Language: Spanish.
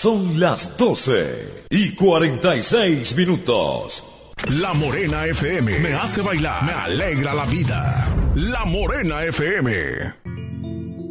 Son las 12:46. La Morena FM me hace bailar, me alegra la vida. La Morena FM.